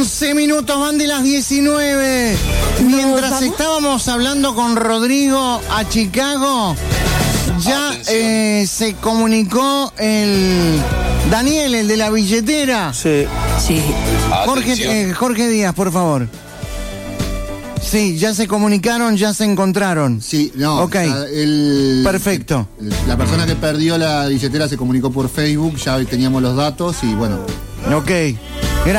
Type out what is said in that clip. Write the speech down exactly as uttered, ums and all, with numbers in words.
once minutos van de las diecinueve. Mientras estábamos hablando con Rodrigo a Chicago, ya eh, se comunicó el Daniel, el de la billetera. Sí. Sí. Jorge, eh, Jorge Díaz, por favor. Sí, ya se comunicaron, ya se encontraron. Sí, no. Ok. Ya el, Perfecto. el- la persona que perdió la billetera se comunicó por Facebook, ya teníamos los datos y bueno. Ok.